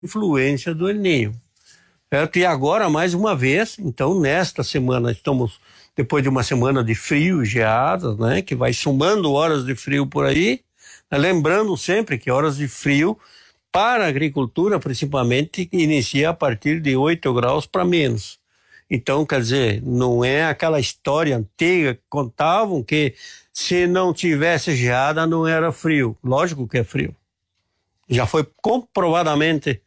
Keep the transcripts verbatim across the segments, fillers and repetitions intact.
influência do El Niño. Certo? E agora, mais uma vez, então, nesta semana, estamos depois de uma semana de frio, geadas, né, que vai somando horas de frio por aí, né, lembrando sempre que horas de frio, para a agricultura, principalmente, inicia a partir de oito graus para menos. Então, quer dizer, não é aquela história antiga que contavam que se não tivesse geada não era frio. Lógico que é frio. Já foi comprovadamente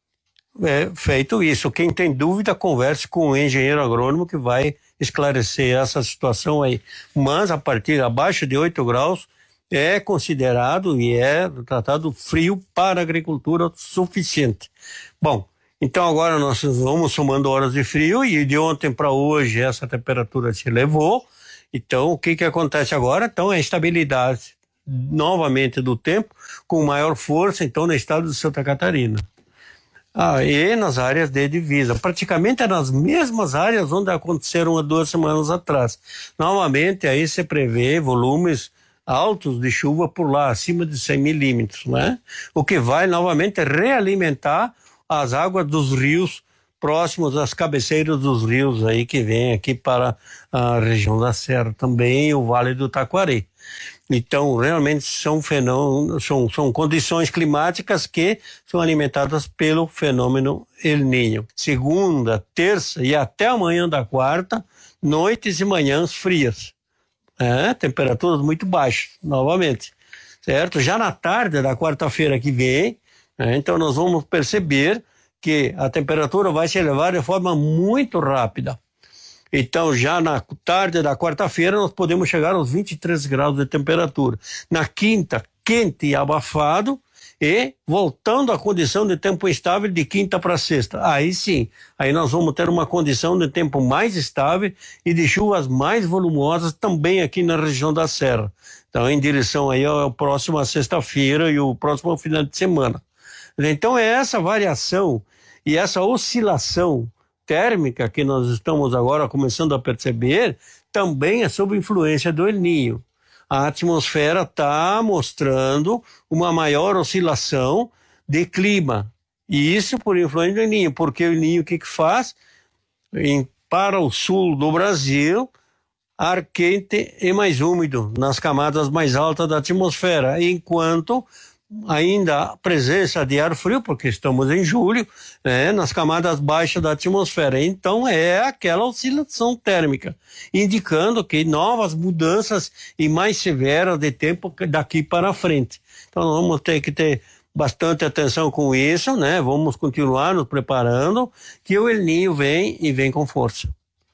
é, feito isso. Quem tem dúvida, converse com o engenheiro agrônomo que vai esclarecer essa situação aí. Mas a partir abaixo de oito graus é considerado e é tratado frio para a agricultura suficiente. Bom, então agora nós vamos somando horas de frio e de ontem para hoje essa temperatura se elevou. Então o que que acontece agora? Então é a estabilidade novamente do tempo com maior força então no estado de Santa Catarina. Ah, e nas áreas de divisa, praticamente é nas mesmas áreas onde aconteceram há duas semanas atrás. Novamente aí se prevê volumes altos de chuva por lá, acima de cem milímetros, né? O que vai novamente realimentar as águas dos rios próximos às cabeceiras dos rios aí que vem aqui para a região da Serra também e o Vale do Taquari. Então, realmente são fenômenos, são, são condições climáticas que são alimentadas pelo fenômeno El Niño. Segunda, terça e até amanhã da quarta, noites e manhãs frias. É, temperaturas muito baixas, novamente. Certo? Já na tarde da quarta-feira que vem, é, então nós vamos perceber que a temperatura vai se elevar de forma muito rápida. Então, já na tarde da quarta-feira, nós podemos chegar aos vinte e três graus de temperatura. Na quinta, quente e abafado, e voltando à condição de tempo estável de quinta para sexta. Aí sim, aí nós vamos ter uma condição de tempo mais estável e de chuvas mais volumosas também aqui na região da Serra. Então, em direção aí ao próximo sexta-feira e o próximo final de semana. Então, é essa variação e essa oscilação térmica que nós estamos agora começando a perceber, também é sob influência do El Niño. A atmosfera está mostrando uma maior oscilação de clima. E isso por influência do El Niño, porque o El Niño o que que faz? Em, para o sul do Brasil, ar quente e mais úmido nas camadas mais altas da atmosfera, enquanto ainda a presença de ar frio, porque estamos em julho, né, nas camadas baixas da atmosfera. Então é aquela oscilação térmica, indicando que novas mudanças e mais severas de tempo daqui para frente. Então nós vamos ter que ter bastante atenção com isso, né? Vamos continuar nos preparando, que o El Niño vem e vem com força.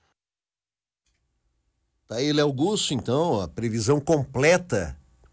Tá aí, Léo Gusso, então, a previsão completa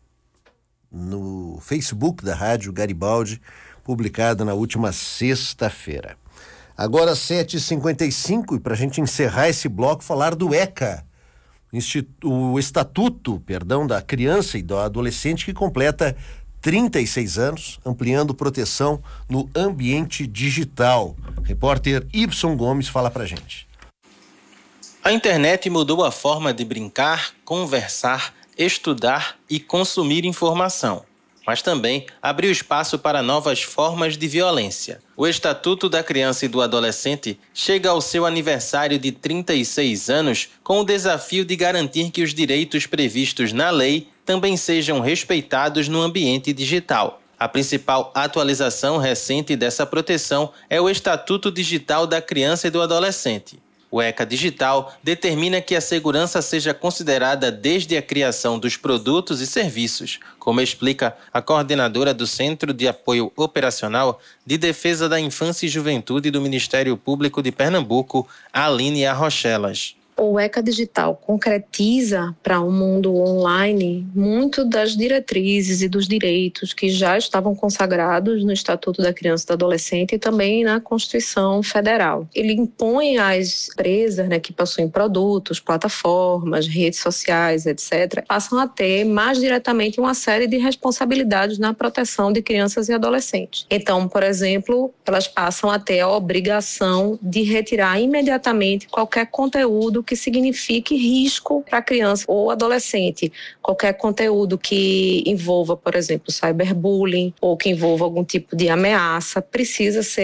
no Facebook da Rádio Garibaldi, publicada na última sexta-feira. Agora sete e cinquenta e cinco, e para a gente encerrar esse bloco, falar do ECA, o Estatuto, perdão, da Criança e do Adolescente, que completa trinta e seis anos, ampliando proteção no ambiente digital. Repórter Ibson Gomes fala pra gente. A internet mudou a forma de brincar, conversar, estudar e consumir informação, mas também abriu espaço para novas formas de violência. O Estatuto da Criança e do Adolescente chega ao seu aniversário de trinta e seis anos com o desafio de garantir que os direitos previstos na lei também sejam respeitados no ambiente digital. A principal atualização recente dessa proteção é o Estatuto Digital da Criança e do Adolescente. O ECA Digital determina que a segurança seja considerada desde a criação dos produtos e serviços, como explica a coordenadora do Centro de Apoio Operacional de Defesa da Infância e Juventude do Ministério Público de Pernambuco, Aline Arrochelas. O ECA Digital concretiza para o mundo online muito das diretrizes e dos direitos que já estavam consagrados no Estatuto da Criança e do Adolescente e também na Constituição Federal. Ele impõe às empresas, né, que possuem produtos, plataformas, redes sociais, etcétera, passam a ter mais diretamente uma série de responsabilidades na proteção de crianças e adolescentes. Então, por exemplo, elas passam a ter a obrigação de retirar imediatamente qualquer conteúdo que signifique risco para a criança ou adolescente. Qualquer conteúdo que envolva, por exemplo, cyberbullying ou que envolva algum tipo de ameaça precisa ser